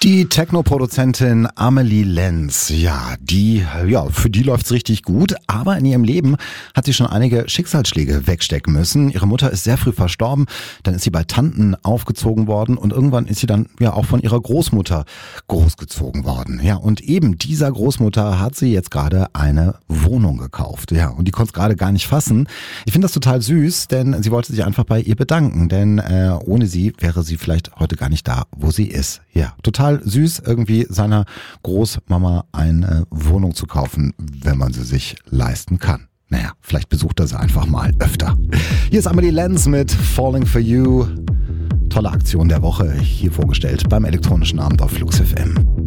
Die Techno-Produzentin Amelie Lenz, für die läuft's richtig gut, aber in ihrem Leben hat sie schon einige Schicksalsschläge wegstecken müssen. Ihre Mutter ist sehr früh verstorben, dann ist sie bei Tanten aufgezogen worden und irgendwann ist sie dann auch von ihrer Großmutter großgezogen worden. Ja, und eben dieser Großmutter hat sie jetzt gerade eine Wohnung gekauft. Ja, und die konnte es gerade gar nicht fassen. Ich finde das total süß, denn sie wollte sich einfach bei ihr bedanken, denn ohne sie wäre sie vielleicht heute gar nicht da, wo sie ist. Ja, total süß, irgendwie seiner Großmama eine Wohnung zu kaufen, wenn man sie sich leisten kann. Naja, vielleicht besucht er sie einfach mal öfter. Hier ist Amelie Lenz mit Falling for You. Tolle Aktion der Woche hier vorgestellt beim elektronischen Abend auf Flux FM.